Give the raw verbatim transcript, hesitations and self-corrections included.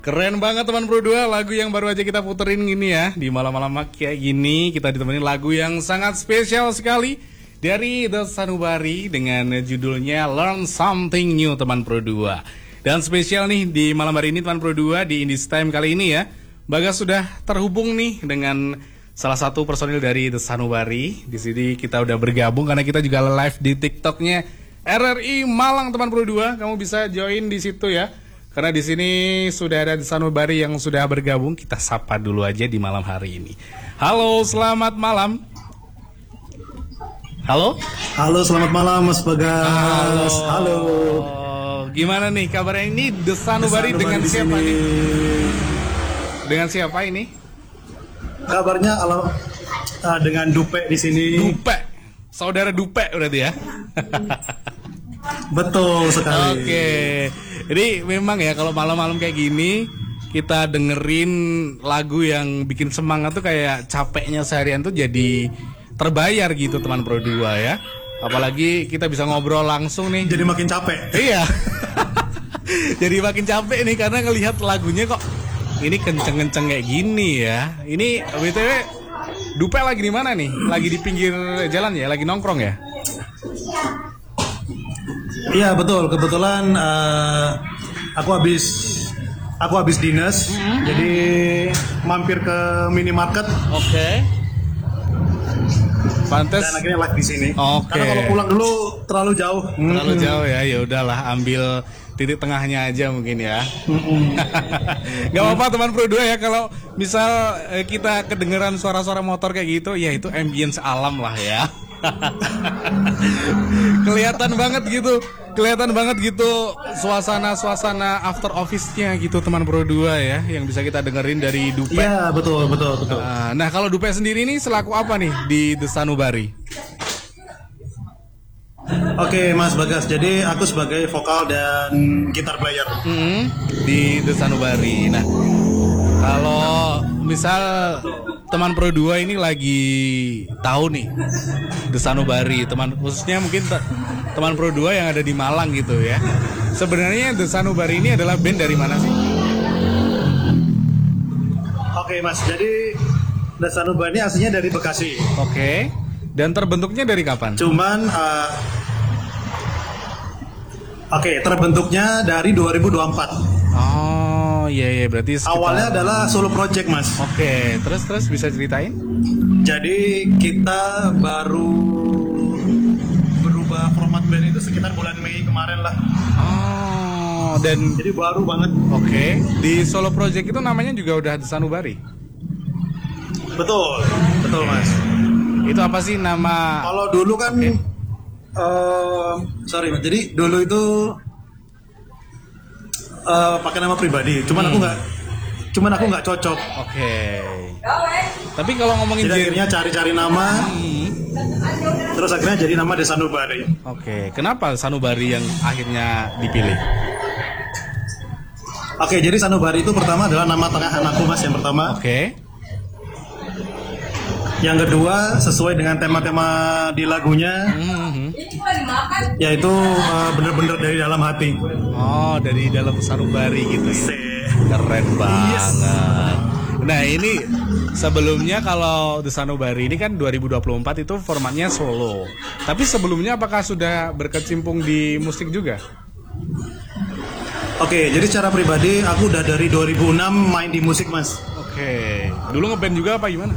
Keren banget teman Pro dua, lagu yang baru aja kita puterin gini ya. Di malam-malam kayak gini kita ditemenin lagu yang sangat spesial sekali dari The Sanubari dengan judulnya Learn Something New teman Pro dua. Dan spesial nih di malam hari ini teman Pro dua, di Indies Time kali ini ya, Bagas sudah terhubung nih dengan salah satu personil dari The Sanubari. Di sini kita udah bergabung karena kita juga live di TikToknya R R I Malang teman Pro dua. Kamu bisa join di situ ya. Karena di sini sudah ada The Sanubari yang sudah bergabung. Kita sapa dulu aja di malam hari ini. Halo, selamat malam. Halo. Halo, selamat malam Mas Bagas. Halo. Halo. Gimana nih kabarnya ini The Sanubari, The Sanubari dengan siapa sini. nih? Dengan siapa ini? Kabarnya alam uh, dengan Dupe di sini. Dupe. Saudara Dupe berarti ya. Betul sekali. Oke. Jadi memang ya kalau malam-malam kayak gini kita dengerin lagu yang bikin semangat tuh kayak capeknya seharian tuh jadi terbayar gitu teman Pro dua ya. Apalagi kita bisa ngobrol langsung nih. Jadi makin capek. Iya. Jadi makin capek nih karena ngelihat lagunya kok ini kenceng-kenceng kayak gini ya. Ini B T W Dupe lagi di mana nih? Lagi di pinggir jalan ya? Lagi nongkrong ya? Iya betul. Kebetulan uh, aku habis aku habis dinas, mm-hmm. jadi mampir ke minimarket. Oke. Okay. Pantes. Dan akhirnya live di sini. Oke. Okay. Karena kalau pulang dulu terlalu jauh. Terlalu hmm. jauh ya. Ya udahlah, ambil titik tengahnya aja mungkin ya. Gak apa-apa teman Pro dua ya, kalau misal eh, kita kedengeran suara-suara motor kayak gitu, ya itu ambience alam lah ya. Kelihatan banget gitu, kelihatan banget gitu suasana-suasana after office-nya gitu teman Pro dua ya, yang bisa kita dengerin dari Dupe. Iya betul betul betul. Nah, nah kalau Dupe sendiri nih selaku apa nih di The Sanubari? Oke Mas Bagas, jadi aku sebagai vokal dan gitar player mm-hmm. di The Sanubari. Nah, kalau misal teman Pro dua ini lagi tahu nih The Sanubari, teman khususnya mungkin te- teman Pro dua yang ada di Malang gitu ya. Sebenarnya The Sanubari ini adalah band dari mana sih? Oke Mas, jadi The Sanubari ini aslinya dari Bekasi. Oke. Dan terbentuknya dari kapan? Cuman uh, Oke, terbentuknya dari dua ribu dua puluh empat. Oh, iya iya berarti sekitar... Awalnya adalah solo project, Mas. Oke, terus terus bisa ceritain? Jadi kita baru berubah format band itu sekitar bulan Mei kemarin lah. Oh, dan jadi baru banget. Oke, di solo project itu namanya juga udah The Sanubari? Betul, betul Mas. Itu apa sih nama? Kalau dulu kan okay. uh, sorry Mas, jadi dulu itu uh, pakai nama pribadi, cuman hmm. aku nggak, cuman aku nggak cocok. Oke. Okay. Tapi kalau ngomongin jadi akhirnya cari-cari nama, hmm. terus akhirnya jadi nama The Sanubari. Oke, okay. Kenapa Sanubari yang akhirnya dipilih? Oke, okay, jadi Sanubari itu pertama adalah nama tengah anakku Mas, yang pertama. Oke. Okay. Yang kedua sesuai dengan tema-tema di lagunya, mm-hmm. yaitu uh, bener-bener dari dalam hati. Oh, dari dalam Sanubari gitu ya. Keren banget. Yes. Nah ini sebelumnya kalau The Sanubari ini kan dua ribu dua puluh empat itu formatnya solo. Tapi sebelumnya apakah sudah berkecimpung di musik juga? Oke, jadi secara pribadi aku udah dari dua ribu enam main di musik Mas. Oke, dulu ngeband juga apa gimana?